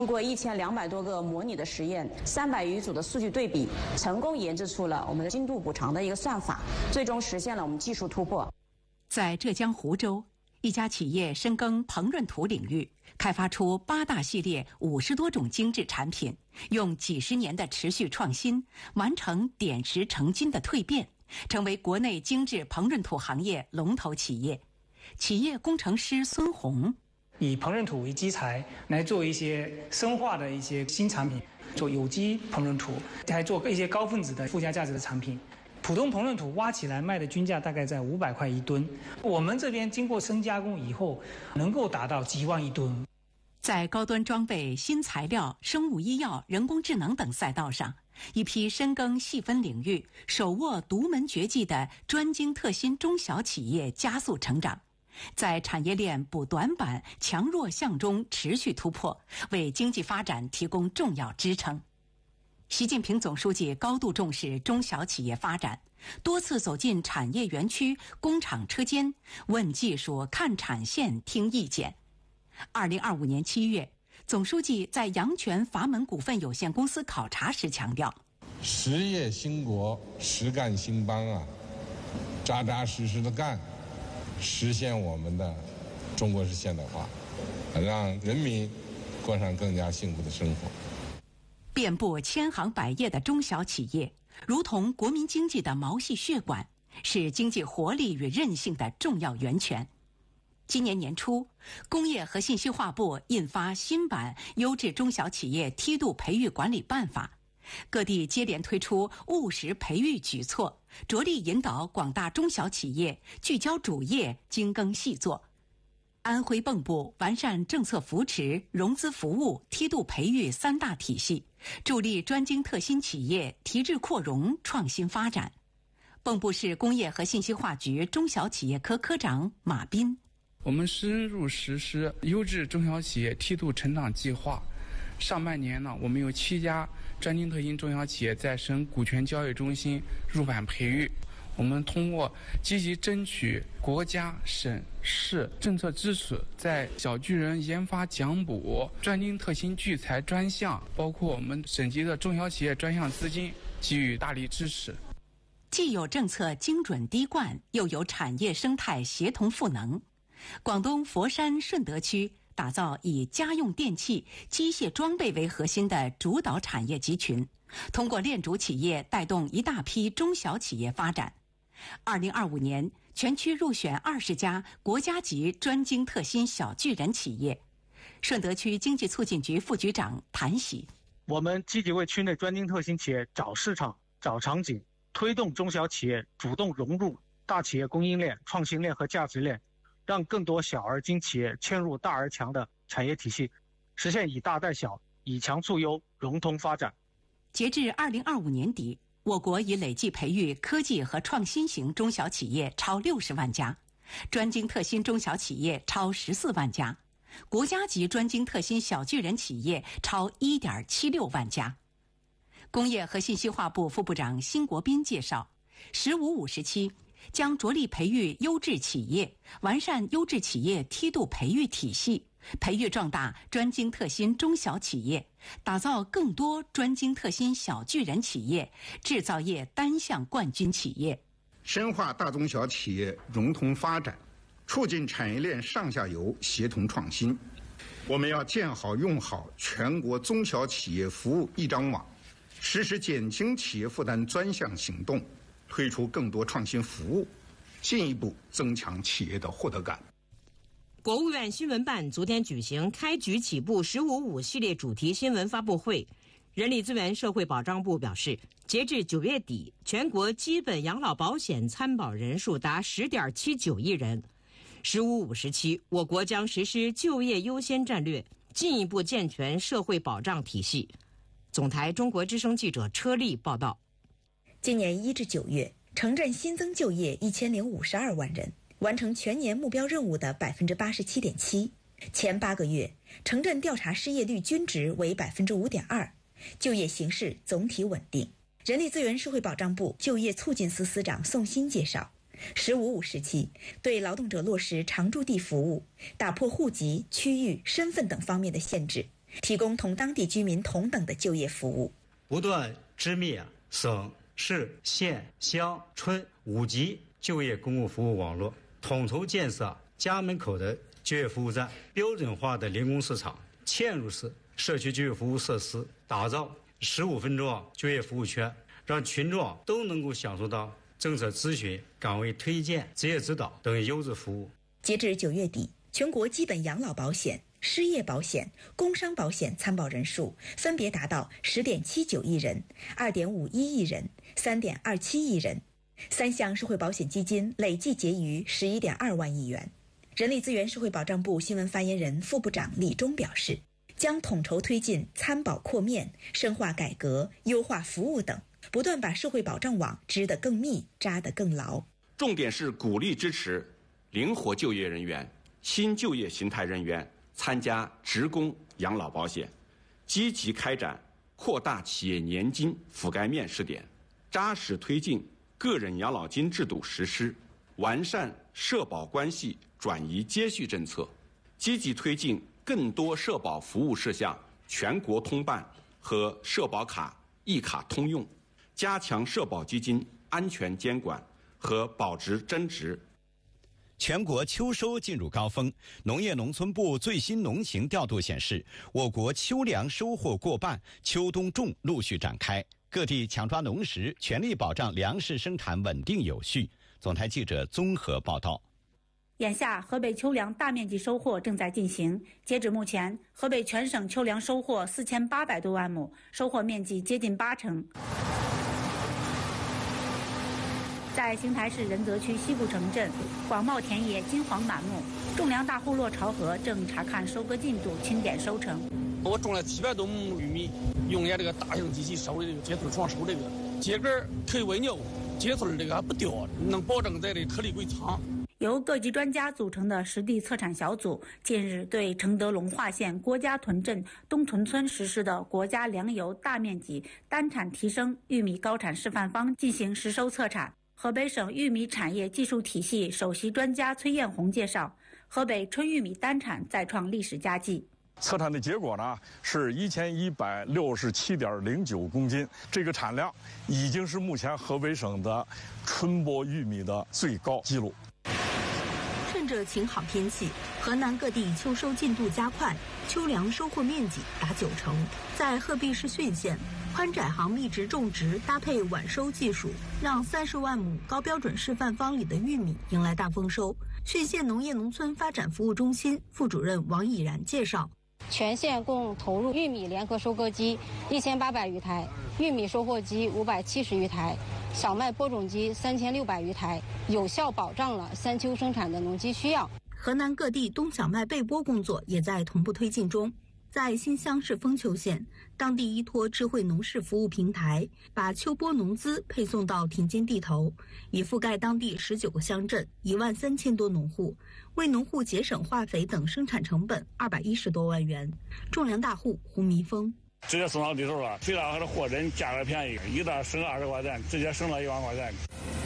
通过1200多个模拟的实验，300余组的数据对比，成功研制出了我们的精度补偿的一个算法，最终实现了我们技术突破。 在浙江湖州，一家企业深耕烹饪土领域，开发出8大系列50多种精致产品，用几十年的持续创新，完成点石成金的蜕变，成为国内精致烹饪土行业龙头企业。企业工程师孙红。 以烹饪土为基材来做一些生化的一些新产品，做有机烹饪土，还做一些高分子的附加价值的产品。普通烹饪土挖起来卖的均价大概在500块1吨，我们这边经过深加工以后，能够达到几万1吨。 在高端装备、新材料、生物医药、人工智能等赛道上，一批深耕细分领域、手握独门绝技的专精特新中小企业加速成长。在产业链补短板、强弱项中持续突破，为经济发展提供重要支撑。习近平总书记高度重视中小企业发展，多次走进产业园区、工厂车间，问技术、看产线、听意见。2025年7月，总书记在阳泉阀门股份有限公司考察时强调： 实业兴国，实干兴邦啊，扎扎实实的干。实现我们的中国式现代化，让人民过上更加幸福的生活。 遍布千行百业的中小企业，如同国民经济的毛细血管，是经济活力与韧性的重要源泉。今年年初，工业和信息化部印发新版《优质中小企业梯度培育管理办法》，各地接连推出务实培育举措，着力引导广大中小企业聚焦主业、精耕细作。安徽蚌埠完善政策扶持、融资服务、梯度培育3大体系，助力专精特新企业提质扩容、创新发展。蚌埠市工业和信息化局中小企业科科长马斌： 我们深入实施优质中小企业梯度成长计划。上半年呢，我们有7家专精特新中小企业在省股权交易中心入版培育。我们通过积极争取国家、省市政策支持，在小巨人研发奖补、专精特新聚财专项，包括我们省级的中小企业专项资金给予大力支持。 既有政策精准滴灌，又有产业生态协同赋能。广东佛山顺德区打造以家用电器、机械装备为核心的主导产业集群，通过链主企业带动一大批中小企业发展。2025年，全区入选20家国家级专精特新小巨人企业。顺德区经济促进局副局长谭喜： 我们积极为区内专精特新企业找市场、找场景，推动中小企业主动融入大企业供应链、创新链和价值链，让更多小而精企业嵌入大而强的产业体系，实现以大带小、以强促优、融通发展。 截至2025年底，我国已累计培育科技和创新型中小企业超60万家，专精特新中小企业超14万家，国家级专精特新小巨人企业超1.76万家。工业和信息化部副部长辛国斌介绍，15-5时期将着力培育优质企业，完善优质企业梯度培育体系，培育壮大专精特新中小企业，打造更多专精特新小巨人企业、制造业单项冠军企业， 深化大中小企业融通发展，促进产业链上下游协同创新。我们要建好用好全国中小企业服务一张网，实施减轻企业负担专项行动，推出更多创新服务，进一步增强企业的获得感。 国务院新闻办昨天举行开局起步15-5系列主题新闻发布会。人力资源社会保障部表示，截至9月底，全国基本养老保险参保人数达10.79亿人。15-5时期，我国将实施就业优先战略，进一步健全社会保障体系。总台中国之声记者车丽报道。 今年1至9月，城镇新增就业1052万人，完成全年目标任务的87.7%。前8个月，城镇调查失业率均值为5.2%，就业形势总体稳定。人力资源社会保障部就业促进司司长宋鑫介绍，15-5时期对劳动者落实常住地服务，打破户籍、区域、身份等方面的限制， 提供同当地居民同等的就业服务。 不断织密省、市、县、乡、村5级就业公共服务网络，统筹建设家门口的就业服务站、标准化的零工市场、嵌入式社区就业服务设施，打造15分钟就业服务圈，让群众都能够享受到政策咨询、岗位推荐、职业指导等优质服务。 截至9月底，全国基本养老保险、失业保险、工伤保险参保人数分别达到10.79亿人、2.51亿人、3.27亿人，3项社会保险基金累计结余11.2万亿元。人力资源社会保障部新闻发言人、副部长李忠表示，将统筹推进参保扩面、深化改革、优化服务等，不断把社会保障网织得更密、扎得更牢。 重点是鼓励支持灵活就业人员、新就业形态人员参加职工养老保险，积极开展扩大企业年金覆盖面试点，扎实推进个人养老金制度实施，完善社保关系转移接续政策，积极推进更多社保服务事项全国通办和社保卡一卡通用，加强社保基金安全监管和保值增值。 全国秋收进入高峰，农业农村部最新农情调度显示，我国秋粮收获过半，秋冬种陆续展开，各地抢抓农时，全力保障粮食生产稳定有序。总台记者综合报道。 眼下，河北秋粮大面积收获正在进行。截止目前，河北全省秋粮收获4800多万亩，收获面积接近80%。在邢台市仁泽区西部城镇，广袤田野金黄满目，种粮大户骆朝河正查看收割进度，清点收成。 我种了700多亩玉米，用眼这个大型机器收的这个秸秆床收这个秸秆可以喂牛，秸秆这个还不掉，能保证在这颗粒归仓。 由各级专家组成的实地测产小组近日对承德龙化县郭家屯镇东屯村实施的国家粮油大面积单产提升玉米高产示范方进行实收测产。河北省玉米产业技术体系首席专家崔艳红介绍，河北春玉米单产再创历史佳绩。 测产的结果呢是1167.09公斤，这个产量已经是目前河北省的春播玉米的最高纪录。 趁着晴好天气，河南各地秋收进度加快，秋粮收获面积达90%。在鹤壁市浚县，宽窄行密植种植搭配晚收技术，让30万亩高标准示范方里的玉米迎来大丰收。浚县农业农村发展服务中心副主任王以然介绍， 全县共投入玉米联合收割机1800余台，玉米收获机570余台，小麦播种机3600余台，有效保障了3秋生产的农机需要。 河南各地冬小麦备播工作也在同步推进中。在新乡市丰丘县，当地依托智慧农事服务平台，把秋播农资配送到田间地头，已覆盖当地19个乡镇，13000多农户，为农户节省化肥等生产成本210多万元。种粮大户胡弥峰， 直接送到地头了，肥料还是货真，价格便宜，一袋省20块钱，直接省了1万块钱。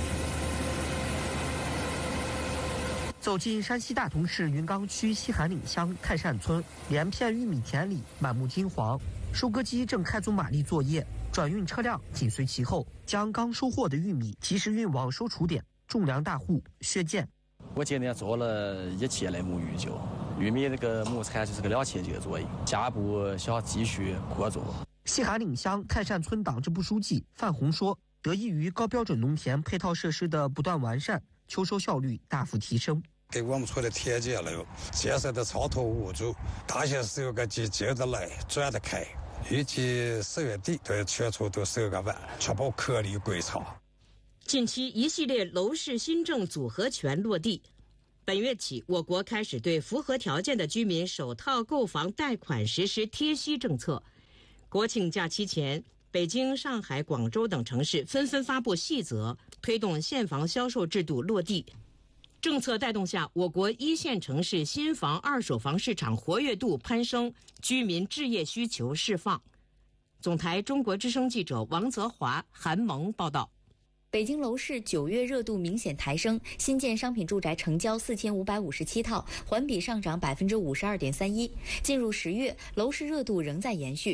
走进山西大同市云冈区西韩岭乡泰善村，连片玉米田里满目金黄，收割机正开足马力作业，转运车辆紧随其后，将刚收获的玉米及时运往收储点。种粮大户薛建， 我今年做了1700亩玉酒，玉米这个亩产就是个2000斤左右，下一步想继续扩做。 西韩岭乡泰善村党支部书记范红说，得益于高标准农田配套设施的不断完善，秋收效率大幅提升。 给我们村的田间了，建设的超脱物主，大些10个季接着来转得开，预计10月底对全村都收割完，确保颗粒归仓。 近期一系列楼市新政组合拳落地，本月起，我国开始对符合条件的居民首套购房贷款实施贴息政策。国庆假期前，北京、上海、广州等城市纷纷发布细则，推动现房销售制度落地。政策带动下，我国1线城市新房、二手房市场活跃度攀升，居民置业需求释放。总台中国之声记者王泽华、韩萌报道。 北京楼市9月热度明显抬升，新建商品住宅成交4557套，环比上涨52.31%。进入10月，楼市热度仍在延续。